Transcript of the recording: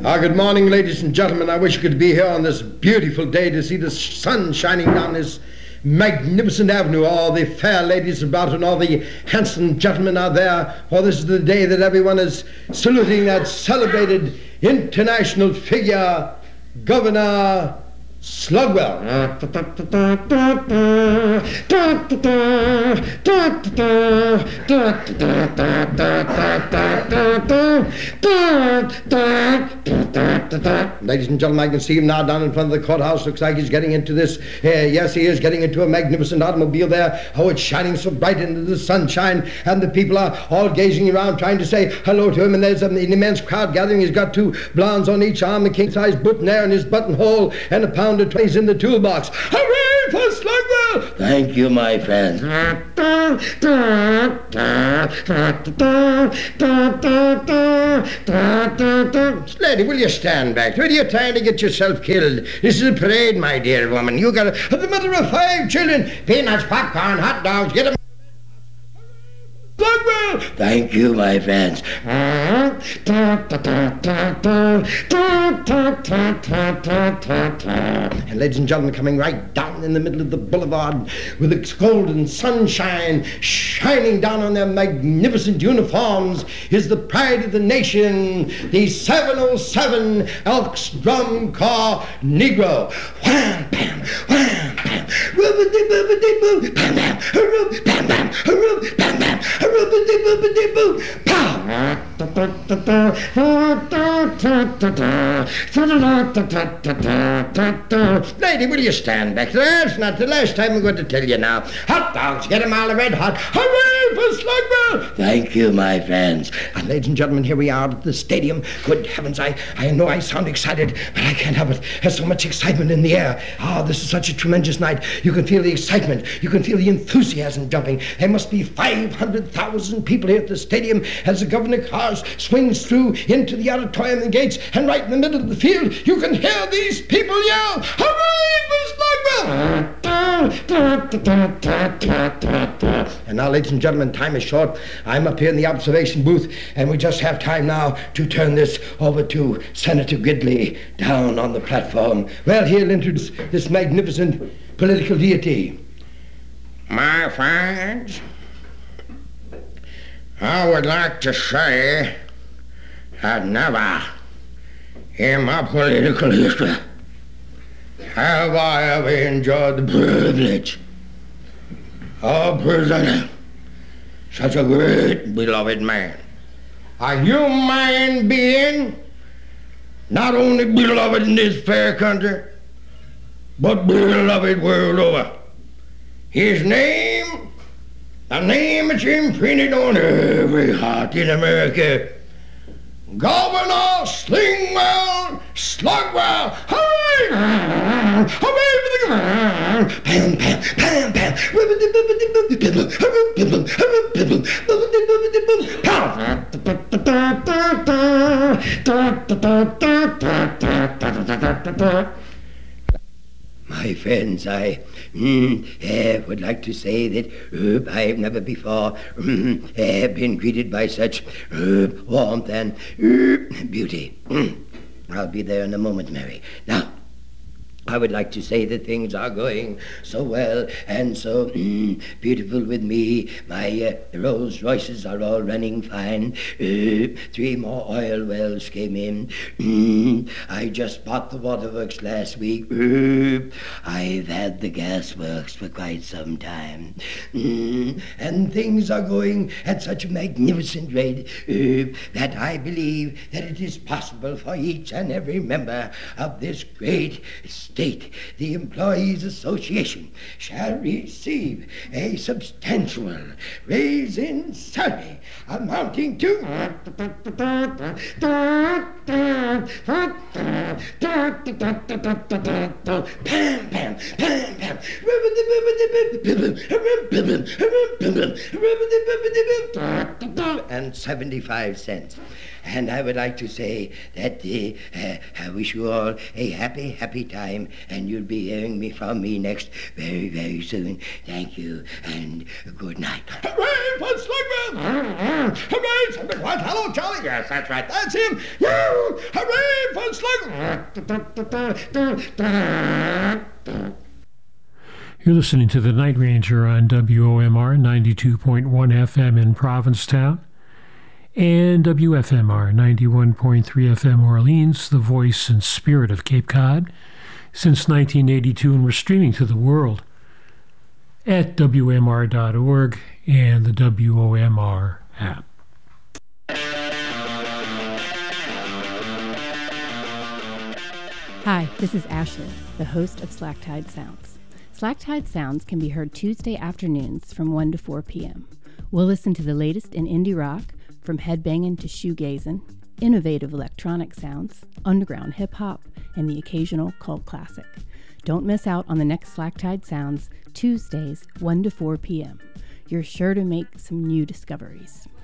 Good morning, ladies and gentlemen. I wish you could be here on this beautiful day to see the sun shining down this magnificent avenue. All the fair ladies about and all the handsome gentlemen are there. For this is the day that everyone is saluting that celebrated international figure, Governor Slugwell. Ladies and gentlemen, I can see him now down in front of the courthouse. Looks like he's getting into this. Yes, he is getting into a magnificent automobile there. Oh, it's shining so bright into the sunshine, and the people are all gazing around trying to say hello to him, and there's an immense crowd gathering. He's got two blondes on each arm, a king-size boutonniere in his buttonhole, and a pound of 20s in the toolbox. Hooray for Slugwell! Thank you, my friends. Lady, will you stand back? Where are you trying to get yourself killed? This is a parade, my dear woman. You got the mother of 5 children. Peanuts, popcorn, hot dogs, get them. Slugwell! Thank you, my friends. And ladies and gentlemen, coming right down in the middle of the boulevard with its golden sunshine shining down on their magnificent uniforms is the pride of the nation, the 707 Elks Drum Corps Negro. Wham, bam, wham, bam, rubbity-bubbity-boo, bam, bam, hurroo, bam, bam, hurroo, bam, bam, hurroo-bity-bubbity-boo, pow! Lady, will you stand back? That's not the last time I'm going to tell you now. Hot dogs, get 'em all red hot. Hooray for Slugwell! Thank you, my friends. And ladies and gentlemen, here we are at the stadium. Good heavens, I know I sound excited, but I can't help it. There's so much excitement in the air. This is such a tremendous night. You can feel the excitement. You can feel the enthusiasm jumping. There must be 500,000 people here at the stadium as the governor cars swings through into the auditorium and gates, and right in the middle of the field, you can hear these people yell, "Hooray for Slugwell!" And now, ladies and gentlemen, time is short. I'm up here in the observation booth, and we just have time now to turn this over to Senator Gridley down on the platform. Well, he'll introduce this magnificent political deity. My friends, I would like to say that never in my political history have I ever enjoyed the privilege of presenting such a great beloved man. A human being, not only beloved in this fair country, but beloved world over. His name, the name that's imprinted on every heart in America, Governor Slingwell Slugwell. Hooray! Hooray for the governor! Pam, pam, pam, pam. My friends, I would like to say that I've never before been greeted by such warmth and beauty. I'll be there in a moment, Mary. Now, I would like to say that things are going so well and so beautiful with me. My Rolls Royces are all running fine. 3 more oil wells came in. I just bought the waterworks last week. I've had the gas works for quite some time. And things are going at such a magnificent rate that I believe that it is possible for each and every member of this great state, the Employees Association, shall receive a substantial raise in salary amounting to pam, pam, pam, pam, and 75 cents. And I would like to say that I wish you all a happy, happy time, and you'll be hearing from me next very, very soon. Thank you, and good night. Hooray for Slugman! Hooray, something like hello, Charlie. Yes, that's right, that's him. Yoo! Hooray for Slugman! You're listening to The Night Ranger on WOMR 92.1 FM in Provincetown and WFMR 91.3 FM Orleans, the voice and spirit of Cape Cod since 1982, and we're streaming to the world at WMR.org and the WOMR app. Hi, this is Ashley, the host of Slack Tide Sounds. Slack Tide Sounds can be heard Tuesday afternoons from 1 to 4 p.m. We'll listen to the latest in indie rock, from headbanging to shoegazing, innovative electronic sounds, underground hip-hop, and the occasional cult classic. Don't miss out on the next Slack Tide Sounds, Tuesdays, 1 to 4 p.m. You're sure to make some new discoveries.